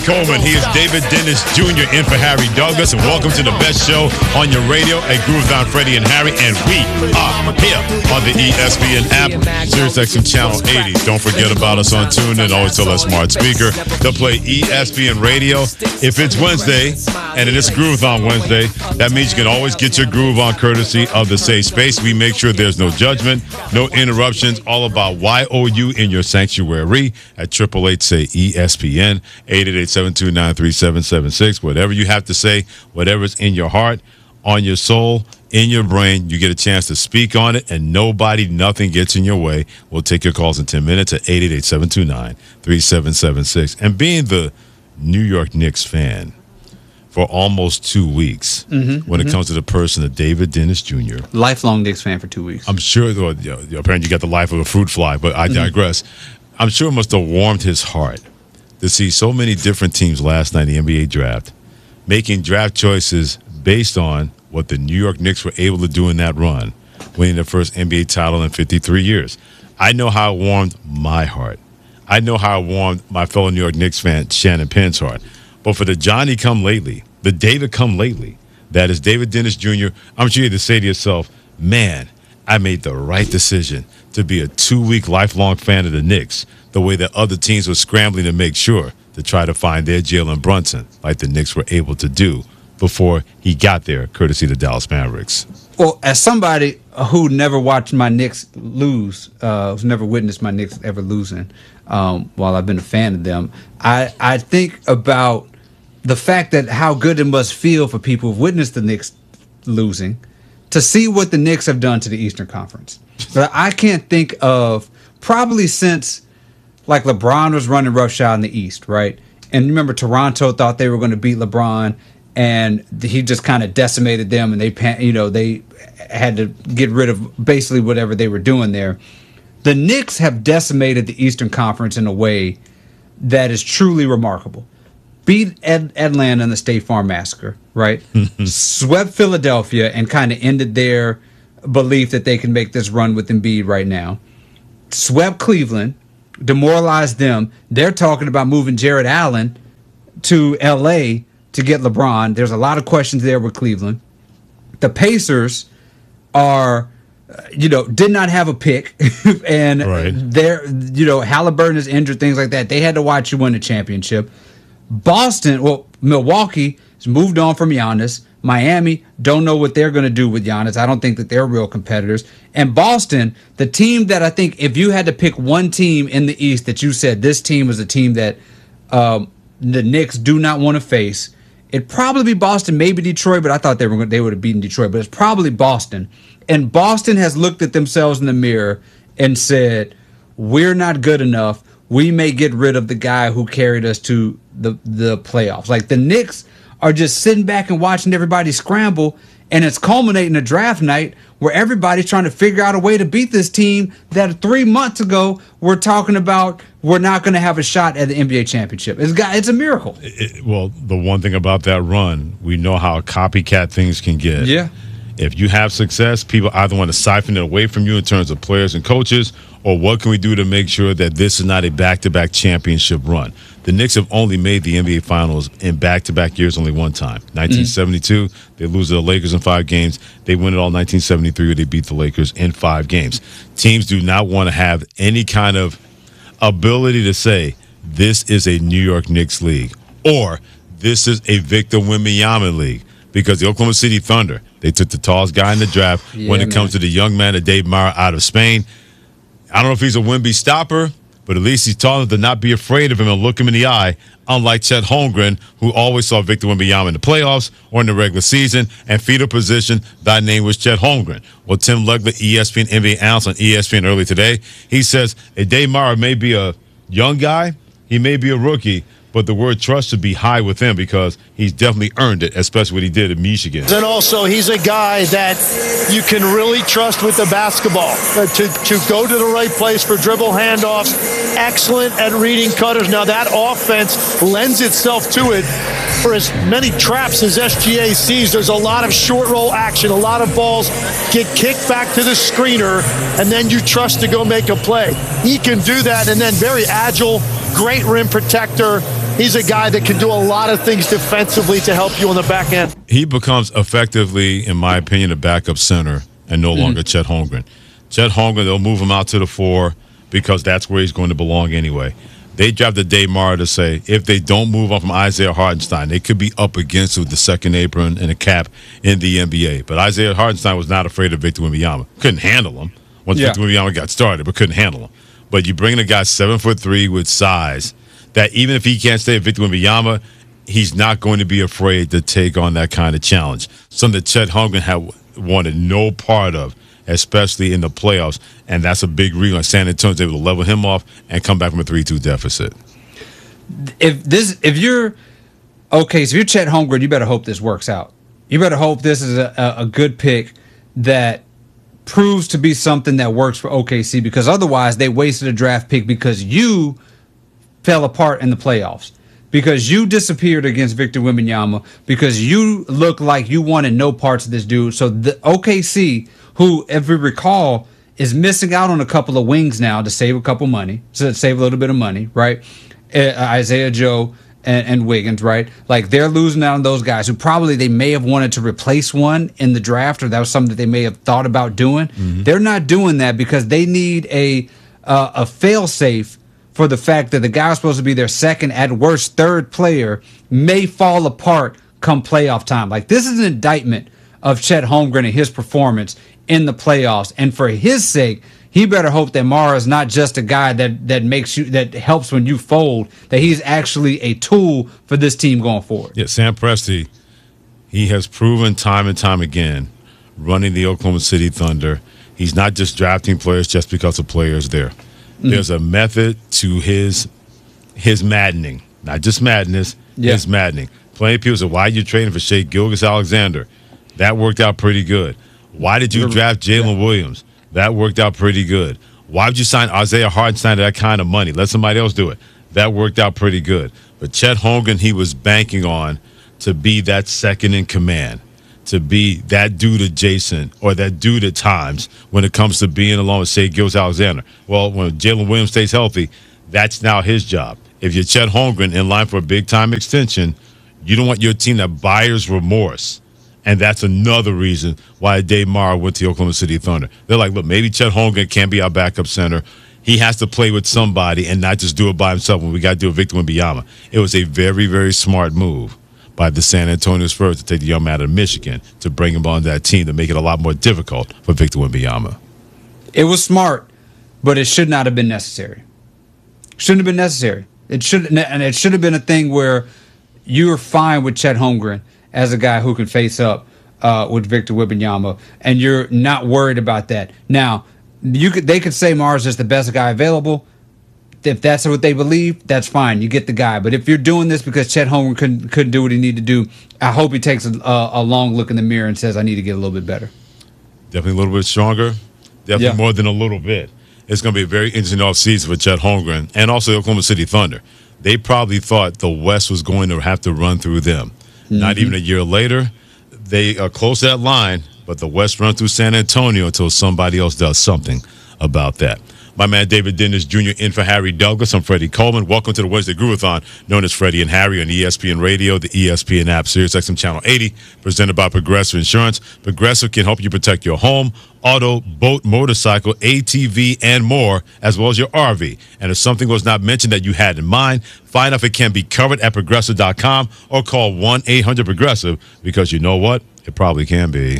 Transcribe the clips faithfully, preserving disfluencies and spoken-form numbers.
Coleman. He is David Dennis Junior in for Harry Douglas, and welcome to the best show on your radio at Groove Down Freddie and Harry, and we are here on the E S P N app, SiriusXM Channel eighty. Don't forget about us on TuneIn. Always tell that smart speaker to play E S P N Radio. If it's Wednesday, and it is Groove on Wednesday, that means you can always get your groove on courtesy of the Safe Space. We make sure there's no judgment, no interruptions, all about Y O U in your sanctuary at eight eight eight, say E S P N, eight eight eight, seven two nine, three seven seven six. Whatever you have to say, whatever's in your heart, on your soul, in your brain, you get a chance to speak on it, and nobody, nothing gets in your way. We'll take your calls in ten minutes at eight eight eight, seven two nine, three seven seven six. And being the New York Knicks fan for almost two weeks, mm-hmm, when mm-hmm. it comes to the person of David Dennis Junior Lifelong Knicks fan for two weeks. I'm sure, well, you know, apparently you got the life of a fruit fly, but I digress. Mm-hmm. I'm sure it must have warmed his heart to see so many different teams last night in the N B A draft making draft choices based on what the New York Knicks were able to do in that run, winning their first N B A title in fifty-three years. I know how it warmed my heart. I know how it warmed my fellow New York Knicks fan Shannon Penn's heart. But for the Johnny come lately, the David come lately, that is David Dennis Junior, I'm sure you had to say to yourself, man, I made the right decision to be a two-week lifelong fan of the Knicks, the way that other teams were scrambling to make sure to try to find their Jalen Brunson, like the Knicks were able to do before he got there, courtesy of the Dallas Mavericks. Well, as somebody who never watched my Knicks lose, uh, who's never witnessed my Knicks ever losing, um, while I've been a fan of them, I, I think about the fact that how good it must feel for people who've witnessed the Knicks losing to see what the Knicks have done to the Eastern Conference. But I can't think of, probably since like LeBron was running roughshod in the East, right? And remember, Toronto thought they were going to beat LeBron, and he just kind of decimated them, and they, you know, they had to get rid of basically whatever they were doing there. The Knicks have decimated the Eastern Conference in a way that is truly remarkable. Beat Ed- Atlanta in the State Farm Massacre, right? Swept Philadelphia and kind of ended their belief that they can make this run with Embiid right now. Swept Cleveland, demoralized them. They're talking about moving Jared Allen to L A to get LeBron. There's a lot of questions there with Cleveland. The Pacers are, you know, did not have a pick, and right. they're, you know, Halliburton is injured, things like that. They had to watch you win the championship. Boston, well, Milwaukee has moved on from Giannis. Miami, don't know what they're going to do with Giannis. I don't think that they're real competitors. And Boston, the team that I think if you had to pick one team in the East that you said this team was a team that um, the Knicks do not want to face, it'd probably be Boston, maybe Detroit, but I thought they were they would have beaten Detroit. But it's probably Boston. And Boston has looked at themselves in the mirror and said, we're not good enough. We may get rid of the guy who carried us to the, the playoffs. Like, the Knicks are just sitting back and watching everybody scramble, and it's culminating a draft night where everybody's trying to figure out a way to beat this team that three months ago we're talking about we're not going to have a shot at the N B A championship. It's got, it's a miracle. It, well, the one thing about that run, we know how copycat things can get. Yeah. If you have success, people either want to siphon it away from you in terms of players and coaches, or what can we do to make sure that this is not a back-to-back championship run? The Knicks have only made the N B A Finals in back-to-back years only one time. nineteen seventy-two, mm-hmm. they lose to the Lakers in five games. They win it all nineteen seventy-three, where they beat the Lakers in five games. Teams do not want to have any kind of ability to say, this is a New York Knicks league, or this is a Victor Wembanyama league, because the Oklahoma City Thunder, they took the tallest guy in the draft yeah, when it man. comes to the young man of Dave Mara out of Spain. I don't know if he's a Wemby stopper, but at least he's tall enough to not be afraid of him and look him in the eye, unlike Chet Holmgren, who always saw Victor Wembanyama in the playoffs or in the regular season, and fetal position, thy name was Chet Holmgren. Well, Tim Legler, E S P N N B A analyst on E S P N early today, he says, hey, Dave Mara may be a young guy, he may be a rookie, but the word trust should be high with him because he's definitely earned it, especially what he did at Michigan. And also, he's a guy that you can really trust with the basketball, uh, to, to go to the right place for dribble handoffs, excellent at reading cutters. Now, that offense lends itself to it. For as many traps as S G A sees, there's a lot of short roll action, a lot of balls get kicked back to the screener, and then you trust to go make a play. He can do that, and then very agile, great rim protector. he's a guy that can do a lot of things defensively to help you on the back end. He becomes effectively, in my opinion, a backup center and no longer mm-hmm. Chet Holmgren. Chet Holmgren, they'll move him out to the four because that's where he's going to belong anyway. They drafted Dave Mara to say if they don't move on from Isaiah Hartenstein, they could be up against with the second apron and a cap in the N B A. But Isaiah Hartenstein was not afraid of Victor Wembanyama. Couldn't handle him once yeah. Victor Wembanyama got started, but couldn't handle him. But you bring in a guy seven foot three with size that even if he can't stay at Victor Wembanyama, he's not going to be afraid to take on that kind of challenge. Something that Chet Holmgren had wanted no part of, especially in the playoffs, and that's a big reason San Antonio's able to level him off and come back from a three two deficit. If this, if you're okay, so if you're Chet Holmgren, you better hope this works out. You better hope this is a, a good pick that proves to be something that works for O K C, because otherwise they wasted a draft pick because you fell apart in the playoffs, because you disappeared against Victor Wembanyama, because you look like you wanted no parts of this dude. So the O K C, who, if we recall, is missing out on a couple of wings now to save a couple money, to save a little bit of money, right? Uh, Isaiah Joe and, and Wiggins, right? Like, they're losing out on those guys who probably they may have wanted to replace one in the draft, or that was something that they may have thought about doing. Mm-hmm. They're not doing that because they need a uh, a fail-safe for the fact that the guy who's supposed to be their second, at worst, third player may fall apart come playoff time. Like, this is an indictment of Chet Holmgren and his performance in the playoffs. And for his sake, he better hope that Mara is not just a guy that that makes you, that helps when you fold, that he's actually a tool for this team going forward. Yeah, Sam Presti, he has proven time and time again, running the Oklahoma City Thunder, he's not just drafting players just because the players there. Mm-hmm. There's a method to his his maddening, not just madness, yeah. his maddening. Plenty of people say, why are you trading for Shai Gilgeous-Alexander? That worked out pretty good. Why did you draft Jalen yeah. Williams? That worked out pretty good. Why would you sign Isaiah Hartenstein to that kind of money? Let somebody else do it. That worked out pretty good. But Chet Holmgren, he was banking on to be that second in command, to be that dude adjacent or that dude at times when it comes to being along with, say, Gilgeous-Alexander. Well, when Jalen Williams stays healthy, that's now his job. If you're Chet Holmgren in line for a big-time extension, you don't want your team to have buyer's remorse. And that's another reason why Dave Mara went to the Oklahoma City Thunder. They're like, look, maybe Chet Holmgren can't be our backup center. He has to play with somebody and not just do it by himself when we got to do a Victor Wembanyama. It was a very, very smart move by the San Antonio Spurs to take the young man out of Michigan to bring him on that team to make it a lot more difficult for Victor Wembanyama. It was smart, but it should not have been necessary. Shouldn't have been necessary. It should, and it should have been a thing where you're fine with Chet Holmgren as a guy who can face up uh, with Victor Wembanyama, and you're not worried about that. Now, you could they could say Mars is the best guy available. If that's what they believe, that's fine. You get the guy. But if you're doing this because Chet Holmgren couldn't, couldn't do what he needed to do, I hope he takes a, a, a long look in the mirror and says, I need to get a little bit better. Definitely a little bit stronger. Definitely yeah. more than a little bit. It's going to be a very interesting offseason for Chet Holmgren and also the Oklahoma City Thunder. They probably thought the West was going to have to run through them. Mm-hmm. Not even a year later, they are close to that line, but the West run through San Antonio until somebody else does something about that. My man David Dennis Junior in for Harry Douglas. I'm Freddie Coleman. Welcome to the Wednesday Groovathon, known as Freddie and Harry on E S P N Radio, the E S P N app, Sirius X M Channel eighty, presented by Progressive Insurance. Progressive can help you protect your home, auto, boat, motorcycle, A T V, and more, as well as your R V. And if something was not mentioned that you had in mind, find out if it can be covered at Progressive dot com or call one eight hundred Progressive, because you know what? It probably can be.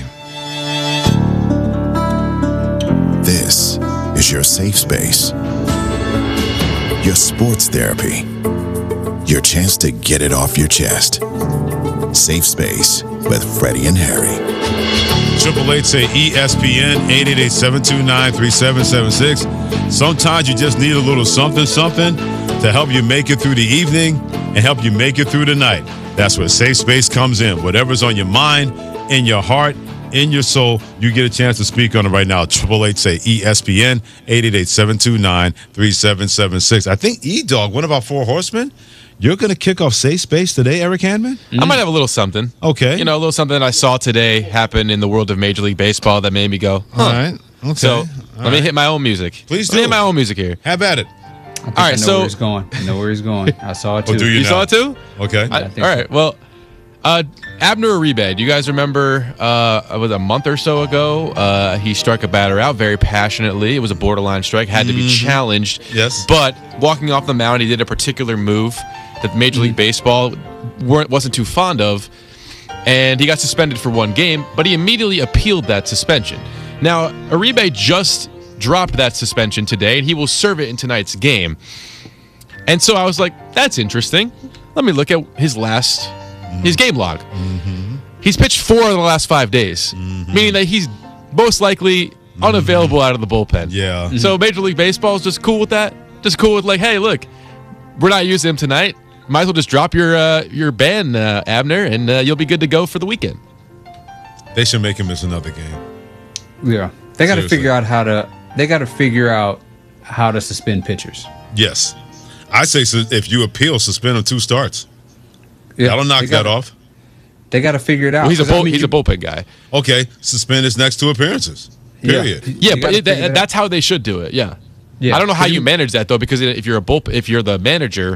This is your safe space, your sports therapy, your chance to get it off your chest. Safe Space with Freddie and Harry. Triple eight say E S P N, eight eight eight, seven two nine, three seven seven six. Sometimes you just need a little something something to help you make it through the evening and help you make it through the night. That's where Safe Space comes in. Whatever's on your mind, in your heart, in your soul, you get a chance to speak on it right now. Triple eight say E S P N, eight eight eight, seven two nine, three seven seven six. I think E-Dog, one of our four horsemen, you're going to kick off Safe Space today, Eric Handman? I might have a little something. Okay. You know, a little something that I saw today happen in the world of Major League Baseball that made me go, huh. All right. Okay. So All let right. me hit my own music. Please let me do. hit my own music here. Have at it. I think All I right, know so- where he's going. I know where he's going. I saw it too. Oh, do you You know? saw it too? Okay. I, I all think so. right. Well, uh, Abner Uribe, do you guys remember? Uh, it was a month or so ago. Uh, he struck a batter out very passionately. It was a borderline strike. Had to be challenged. Yes. But walking off the mound, he did a particular move that Major League Baseball weren't wasn't too fond of, and he got suspended for one game. But he immediately appealed that suspension. Now Uribe just dropped that suspension today, and he will serve it in tonight's game. And so I was like, that's interesting. Let me look at his last, his game log. Mm-hmm. He's pitched four of the last five days, mm-hmm. meaning that he's most likely unavailable mm-hmm. out of the bullpen. Yeah. Mm-hmm. So Major League Baseball is just cool with that. Just cool with like, hey, look, we're not using him tonight. Might as well just drop your uh, your ban, uh, Abner, and uh, you'll be good to go for the weekend. They should make him miss another game. Yeah, they got to Seriously. figure out how to. They got to figure out how to suspend pitchers. Yes. I say so if you appeal, suspend him two starts. Yeah, That'll knock they that gotta- off. They got to figure it out. Well, he's a 'Cause, I bull, mean, he's you- a bullpen guy. Okay, suspend his next two appearances. Yeah. Period. You Yeah, gotta but it, figure that, that that's how they should do it. Yeah. Yeah. I don't know how Cause you you- manage that though, because if you're a bull, if you're the manager,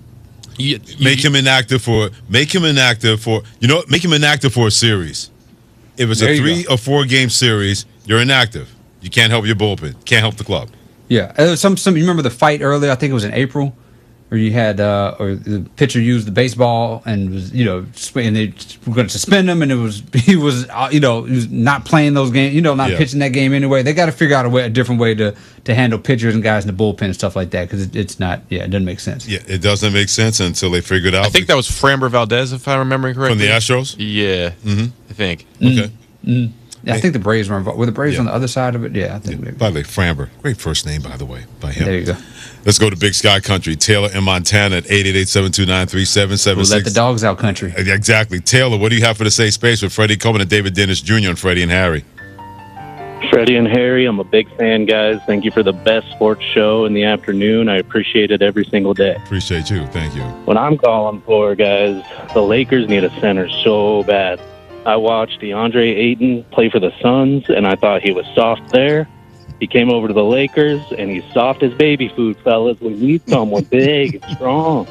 you, you, Make him inactive for make him inactive for you know what? Make him inactive for a series. If it's There a you three go. or four game series, you're inactive. You can't help your bullpen. Can't help the club. Yeah, uh, some some. You remember the fight earlier? I think it was in April, where you had uh, or the pitcher used the baseball and was you know sp- and they were going to suspend him, and it was he was uh, you know he was not playing those games, you know, not Yeah. pitching that game anyway. They got to figure out a way, a different way to to handle pitchers and guys in the bullpen and stuff like that because it, it's not. Yeah, it doesn't make sense. Yeah, it doesn't make sense until they figure it out. I think that was Framber Valdez, if I remember correctly. from the Astros. Yeah, mm-hmm. I think. Okay. Yeah, I think the Braves were involved. Were the Braves Yeah. on the other side of it? Yeah, I think. maybe. By the way, Framber, great first name by the way by him. There you go. Let's go to Big Sky Country. Taylor in Montana at eight eight eight, seven two nine, three seven seven We'll let the six. dogs out country. Exactly. Taylor, what do you have for the safe space with Freddie Coleman and David Dennis Junior and Freddie and Harry? Freddie and Harry, I'm a big fan, guys. Thank you for the best sports show in the afternoon. I appreciate it every single day. Appreciate you. Thank you. What I'm calling for, guys, the Lakers need a center so bad. I watched DeAndre Ayton play for the Suns, and I thought he was soft there. He came over to the Lakers, and he's soft as baby food, fellas. We need someone big and strong.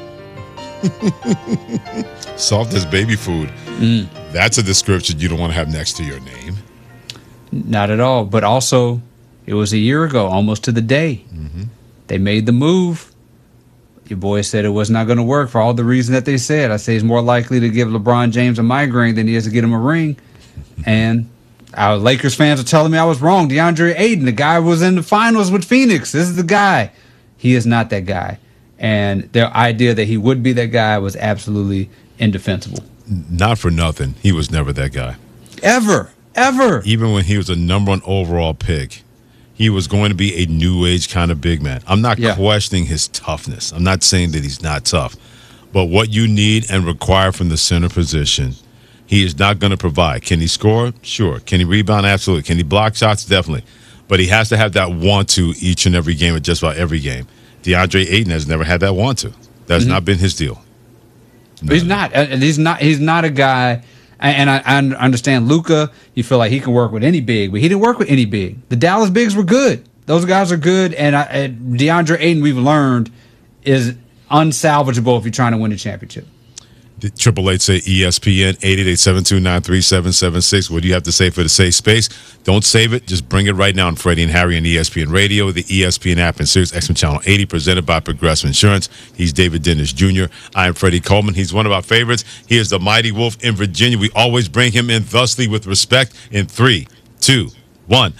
Soft as baby food. Mm. That's a description you don't want to have next to your name. Not at all. But also, it was a year ago, almost to the day. Mm-hmm. They made the move. Your boy said it was not going to work for all the reasons that they said. I say he's more likely to give LeBron James a migraine than he is to get him a ring. And our Lakers fans are telling me I was wrong. DeAndre Ayton, the guy was in the finals with Phoenix. This is the guy. He is not that guy. And their idea that he would be that guy was absolutely indefensible. Not for nothing. He was never that guy. Ever. Ever. Even when he was a number one overall pick, he was going to be a new age kind of big man. I'm not Yeah. questioning his toughness. I'm not saying that he's not tough. But what you need and require from the center position, he is not going to provide. Can he score? Sure. Can he rebound? Absolutely. Can he block shots? Definitely. But he has to have that want to each and every game, or just about every game. DeAndre Ayton has never had that want to. That's Mm-hmm. not been his deal. No. He's not. uh, He's not. He's not a guy. And I, I understand Luka. You feel like he can work with any big, but he didn't work with any big. The Dallas bigs were good. Those guys are good. And, I, and DeAndre Ayton, we've learned, is unsalvageable if you're trying to win a championship. Triple eight say E S P N eight eight eight, seven two nine, three seven seven six. What do you have to say for the safe space? Don't save it. Just bring it right now on Freddie and Harry and E S P N Radio, the E S P N app, and Sirius X M Channel eighty, presented by Progressive Insurance. He's David Dennis Junior I am Freddie Coleman. He's one of our favorites. He is the mighty wolf in Virginia. We always bring him in thusly with respect. In three, two, one.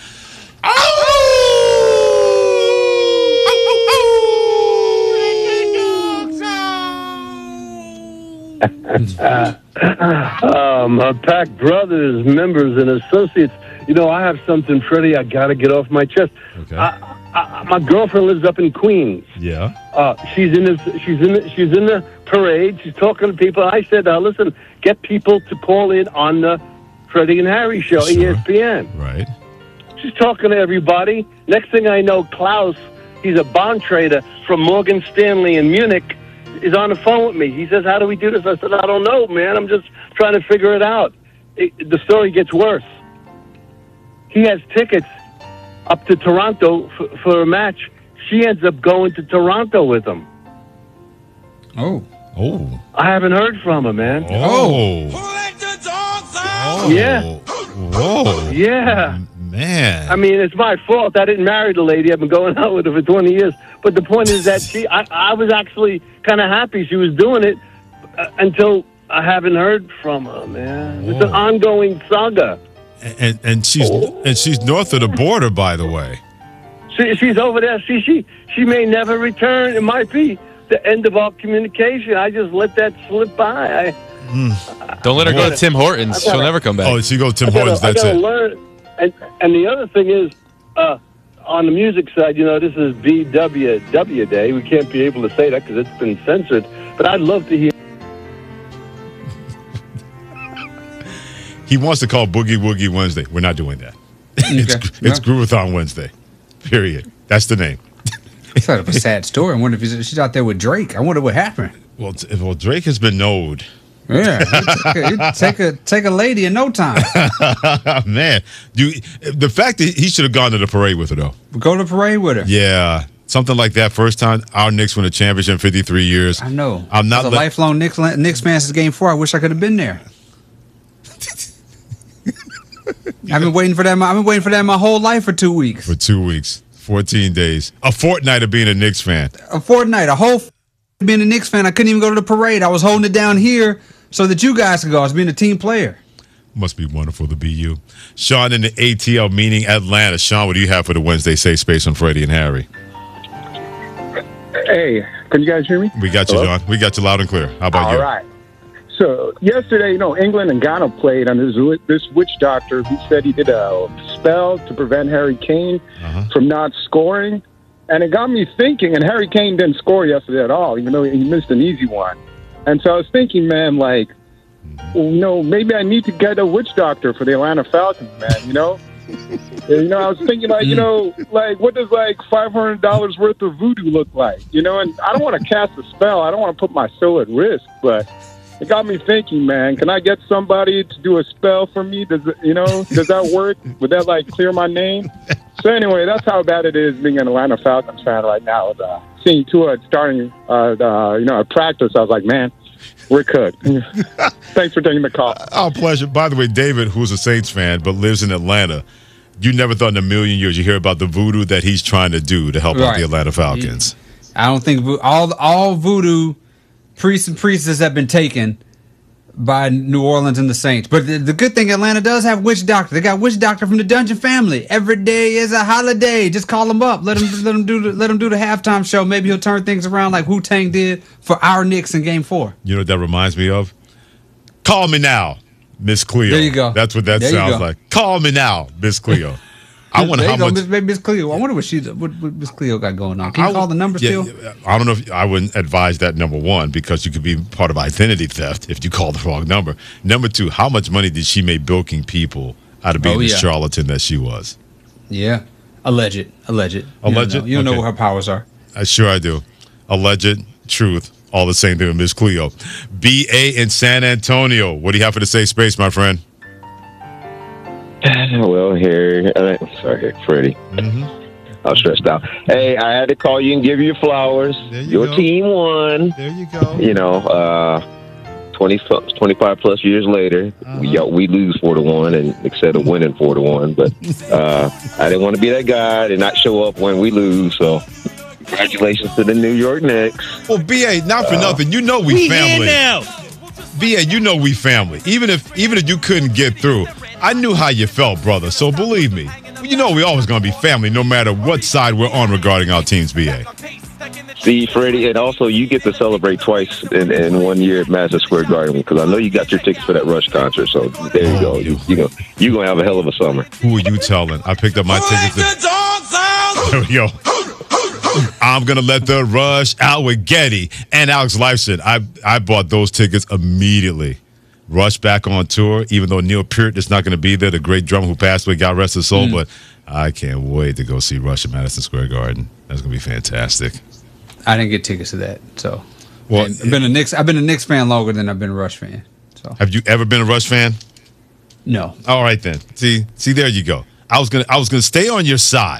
Um, uh, Pack brothers, members, and associates. You know, I have something, Freddie. I got to get off my chest. Okay. I, I, my girlfriend lives up in Queens. Yeah. Uh, she's in the she's in the, she's in the parade. She's talking to people. I said, uh, "Listen, get people to call in on the Freddie and Harry show, Sure. E S P N." Right. She's talking to everybody. Next thing I know, Klaus, he's a bond trader from Morgan Stanley in Munich, is on the phone with me. He says, "How do we do this?" I said, "I don't know, man. I'm just trying to figure it out." It, the story gets worse. He has tickets up to Toronto for, for a match. she ends up going to Toronto with him. Oh. Oh. I haven't heard from her, man. Oh. Oh. Yeah. Whoa. Yeah. Man. I mean, it's my fault. I didn't marry the lady. I've been going out with her for twenty years. But the point is that she, I, I was actually kind of happy she was doing it uh, until I haven't heard from her, man. Whoa. It's an ongoing saga. And and she's oh. and she's north of the border, by the way. She, she's over there. See, she she may never return. It might be the end of our communication. I just let that slip by. I, mm. Don't let her go to Tim Hortons. Gotta, She'll never come back. Oh, she goes to Tim gotta, Hortons. That's I gotta it. Learn. And and the other thing is, uh, on the music side, you know, this is B W W Day. We can't be able to say that because it's been censored. But I'd love to hear. He wants to call Boogie Woogie Wednesday. We're not doing that. it's Okay. it's No. Groovathon Wednesday. Period. That's the name. It's kind of a sad story. I wonder if he's, she's out there with Drake. I wonder what happened. Well, t- well, Drake has been knowed. Yeah, you take a take a lady in no time. Man, you the fact that he should have gone to the parade with her though. Go to the parade with her. Yeah, something like that. First time our Knicks win a championship in fifty-three years. I know. I'm not As a let- lifelong Knicks Knicks fan since Game Four. I wish I could have been there. I've been waiting for that. I've been waiting for that my whole life for two weeks. for two weeks, fourteen days, a fortnight of being a Knicks fan. A fortnight, a whole f- being a Knicks fan. I couldn't even go to the parade. I was holding it down here so that you guys could go. I was being a team player. Must be wonderful to be you. Sean in the A T L meeting Atlanta. Sean, what do you have for the Wednesday Safe Space on Freddie and Harry? Hey, can you guys hear me? We got you, Hello? John. We got you loud and clear. How about All you? right. So yesterday, you know, England and Ghana played, and there's this witch doctor who said he did a spell to prevent Harry Kane Uh-huh. from not scoring. And it got me thinking, and Harry Kane didn't score yesterday at all, even though he missed an easy one. And so I was thinking, man, like, well, you know, maybe I need to get a witch doctor for the Atlanta Falcons, man, you know? You know, I was thinking, like, you know, like, what does, like, five hundred dollars worth of voodoo look like? You know, and I don't want to cast a spell. I don't want to put my soul at risk, but it got me thinking, man, can I get somebody to do a spell for me? Does it, you know, does that work? Would that, like, clear my name? So anyway, that's how bad it is being an Atlanta Falcons fan right now. Uh, seeing Tua starting, uh, the, you know, at practice, I was like, man, we're cooked. Thanks for taking the call. Our pleasure. By the way, David, who's a Saints fan but lives in Atlanta, you never thought in a million years you hear about the voodoo that he's trying to do to help out Right. the Atlanta Falcons. I don't think vo- all all voodoo priests and priestesses have been taken by New Orleans and the Saints. But the, the good thing, Atlanta does have witch doctor. They got witch doctor from the Dungeon family. Every day is a holiday. Just call him up. Let him let him do the, let him do the halftime show. Maybe he'll turn things around like Wu Tang did for our Knicks in Game Four. You know what that reminds me of? Call me now, Miss Cleo. There you go. That's what that There you sounds go. like. Call me now, Miss Cleo. I wonder There how you go, much. Miss, maybe Miss Cleo. I wonder what she what, what Miss Cleo got going on. Can you I- call the number yeah, still? I don't know if I wouldn't advise that, number one, because you could be part of identity theft if you call the wrong number. Number two, how much money did she make bilking people out of being Oh, the yeah. charlatan that she was? Yeah, alleged, alleged, Alleged? You don't know, you don't know Okay. what her powers are. I sure I do. Alleged, truth, all the same thing with Miss Cleo. B A in San Antonio. What do you have for the safe space, my friend? Well, here, uh, sorry, Freddie. Mm-hmm. I was stressed out. Hey, I had to call you and give you flowers. There you Your go. team won. There you go. You know, uh, twenty, twenty-five plus years later, Uh-huh. we we lose four to one, and instead of winning four to one, but uh, I didn't want to be that guy to not show up when we lose. So, congratulations to the New York Knicks. Well, B A, not for nothing. You know we, family. B A, you know we family. Even if even if you couldn't get through, I knew how you felt, brother. So believe me, you know we always gonna be family, no matter what side we're on regarding our teams. B A. See, Freddie, and also you get to celebrate twice in, in one year at Madison Square Garden because I know you got your tickets for that Rush concert. So there you go. You, you know, you're gonna have a hell of a summer. Who are you telling? I picked up my tickets. To- there we go. I'm gonna let the Rush out with Getty and Alex Lifeson. I I bought those tickets immediately. Rush back on tour, even though Neil Peart is not going to be there, the great drummer who passed away, God rest his soul. Mm. But I can't wait to go see Rush at Madison Square Garden. That's going to be fantastic. I didn't get tickets to that, so Well, And I've been a Knicks. I've been a Knicks fan longer than I've been a Rush fan. So have you ever been a Rush fan? no, All right then. See, see, there you go. I was gonna, I was gonna stay on your side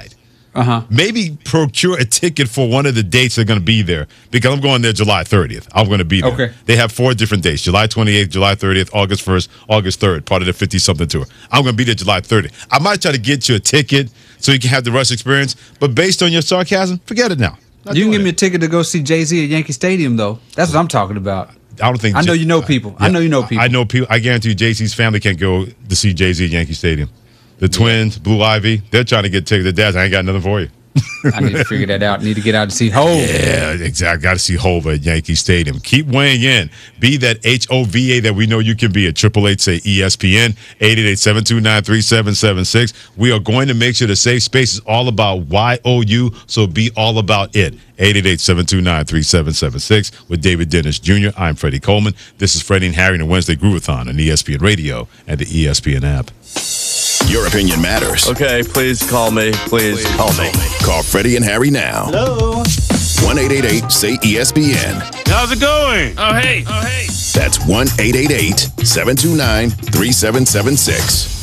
Uh-huh. Maybe procure a ticket for one of the dates they're going to be there, because I'm going there July thirtieth. I'm going to be there. Okay. They have four different dates: July twenty-eighth, July thirtieth, August first, August third, part of the fifty-something tour. I'm going to be there July thirtieth. I might try to get you a ticket so you can have the Rush experience, but based on your sarcasm, forget it now. Not You can doing give me it. a ticket to go see Jay-Z at Yankee Stadium, though. That's what I'm talking about. I don't think. I know Jay- you know people. I know you know people. I know people. I guarantee you, Jay-Z's family can't go to see Jay-Z at Yankee Stadium. The twins, Blue Ivy, they're trying to get tickets. Their dads, I ain't got nothing for you. I need to figure that out. Need to get out to see Hov. Yeah, exactly. Got to see Hov at Yankee Stadium. Keep weighing in. Be that H O V A that we know you can be at triple eight say E S P N, eight eight eight, seven two nine, three seven seven six. We are going to make sure the safe space is all about Y O U, so be all about it. eight eight eight, seven two nine, three seven seven six with David Dennis Junior I'm Freddie Coleman. This is Freddie and Harry and the Wednesday Groovathon on E S P N Radio and the E S P N app. Your opinion matters. Okay, please call me. Please call me. Call Freddie and Harry now. Hello. one eight eight eight say E S P N. How's it going? Oh, hey. Oh, hey. That's one eight eight eight, seven two nine, three seven seven six.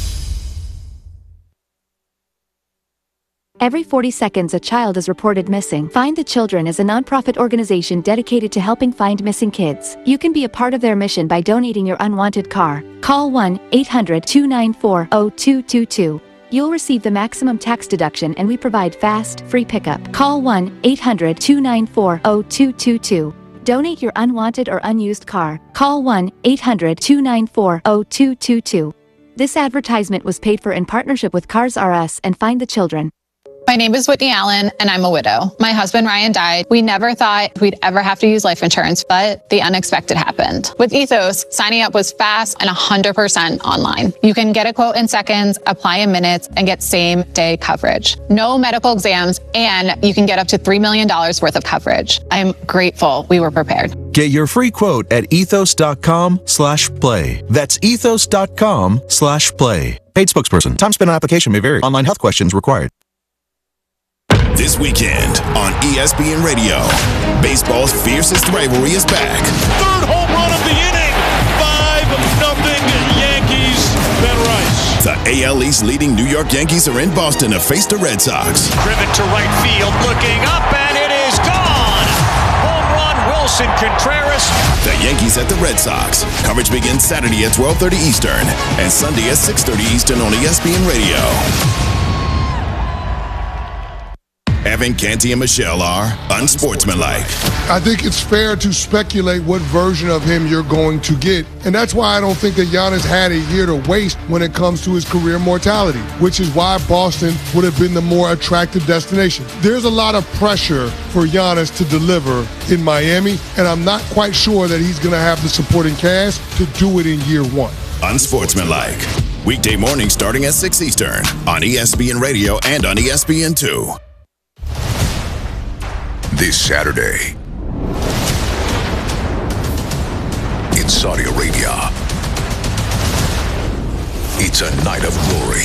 Every forty seconds, a child is reported missing. Find the Children is a nonprofit organization dedicated to helping find missing kids. You can be a part of their mission by donating your unwanted car. Call one eight hundred, two nine four, zero two two two. You'll receive the maximum tax deduction, and we provide fast, free pickup. Call one eight hundred, two nine four, zero two two two. Donate your unwanted or unused car. Call one eight hundred, two nine four, zero two two two. This advertisement was paid for in partnership with Cars R Us and Find the Children. My name is Whitney Allen, and I'm a widow. My husband, Ryan, died. We never thought we'd ever have to use life insurance, but the unexpected happened. With Ethos, signing up was fast and one hundred percent online. You can get a quote in seconds, apply in minutes, and get same-day coverage. No medical exams, and you can get up to three million dollars worth of coverage. I'm grateful we were prepared. Get your free quote at ethos.com slash play. That's ethos.com slash play. Paid spokesperson. Time spent on application may vary. Online health questions required. This weekend on E S P N Radio, baseball's fiercest rivalry is back. Third home run of the inning. five nothing Yankees. Ben Rice. The A L East leading New York Yankees are in Boston to face the Red Sox. Driven to right field, looking up, and it is gone. Home run, Wilson Contreras. The Yankees at the Red Sox. Coverage begins Saturday at twelve thirty Eastern and Sunday at six thirty Eastern on E S P N Radio. Evan, Canty, and Michelle are unsportsmanlike. I think it's fair to speculate what version of him you're going to get. And that's why I don't think that Giannis had a year to waste when it comes to his career mortality, which is why Boston would have been the more attractive destination. There's a lot of pressure for Giannis to deliver in Miami, and I'm not quite sure that he's going to have the supporting cast to do it in year one. Unsportsmanlike. Weekday morning starting at six Eastern on E S P N Radio and on E S P N two. This Saturday in Saudi Arabia, it's a night of glory,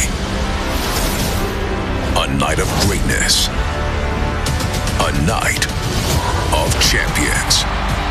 a night of greatness, a night of champions.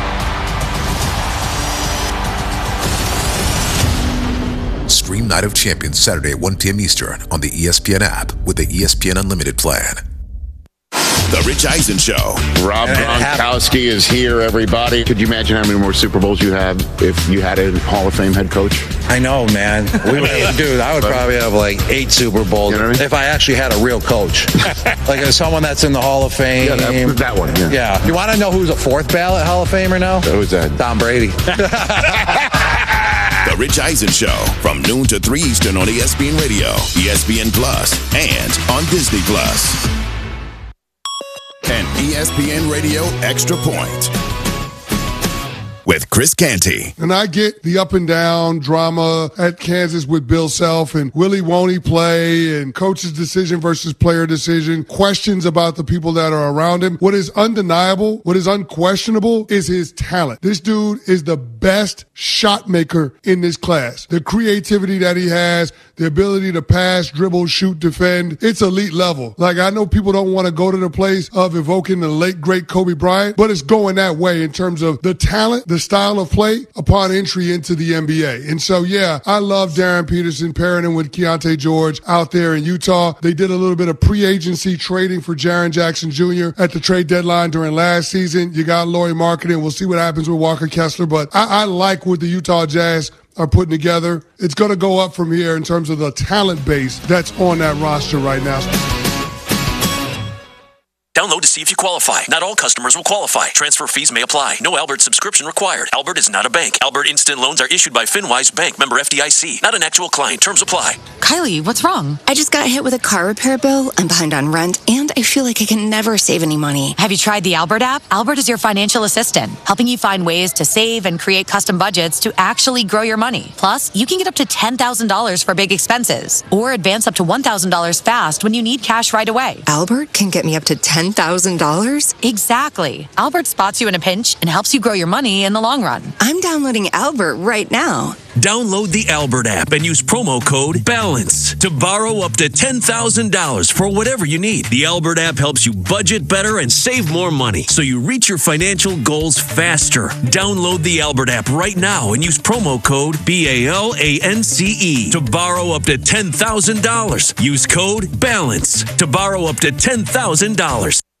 Stream Night of Champions Saturday at one p.m. Eastern on the E S P N app with the E S P N Unlimited plan. The Rich Eisen Show. Rob Gronkowski is here, everybody. Could you imagine how many more Super Bowls you have if you had a Hall of Fame head coach? I know, man. We would, dude, I would probably have like eight Super Bowls, you know what I mean? If I actually had a real coach. Like as someone that's in the Hall of Fame. Yeah, that, that one, yeah. Yeah. You want to know who's a fourth ballot Hall of Famer now? Who's that? Tom Brady. The Rich Eisen Show from noon to three Eastern on E S P N Radio, E S P N Plus, and on Disney Plus. And E S P N Radio Extra Point with Chris Canty. And I get the up and down drama at Kansas with Bill Self and Willie won't he play and coach's decision versus player decision, questions about the people that are around him. What is undeniable, what is unquestionable is his talent. This dude is the best shot maker in this class. The creativity that he has, the ability to pass, dribble, shoot, defend, it's elite level. Like I know people don't want to go to the place of evoking the late, great Kobe Bryant, but it's going that way in terms of the talent, the style of play upon entry into the N B A. And so, yeah, I love Darren Peterson pairing him with Keontae George out there in Utah. They did a little bit of pre-agency trading for Jaren Jackson Junior at the trade deadline during last season. You got Lauri Markkanen. We'll see what happens with Walker Kessler. But I, I like what the Utah Jazz are putting together. It's going to go up from here in terms of the talent base that's on that roster right now. Download to see if you qualify. Not all customers will qualify. Transfer fees may apply. No Albert subscription required. Albert is not a bank. Albert Instant Loans are issued by FinWise Bank, member F D I C. Not an actual client. Terms apply. Kylie, what's wrong? I just got hit with a car repair bill. I'm behind on rent, and I feel like I can never save any money. Have you tried the Albert app? Albert is your financial assistant, helping you find ways to save and create custom budgets to actually grow your money. Plus, you can get up to ten thousand dollars for big expenses, or advance up to one thousand dollars fast when you need cash right away. Albert can get me up to ten thousand dollars? Exactly. Albert spots you in a pinch and helps you grow your money in the long run. I'm downloading Albert right now. Download the Albert app and use promo code BALANCE to borrow up to ten thousand dollars for whatever you need. The Albert app helps you budget better and save more money so you reach your financial goals faster. Download the Albert app right now and use promo code B A L A N C E to borrow up to ten thousand dollars. Use code BALANCE to borrow up to ten thousand dollars.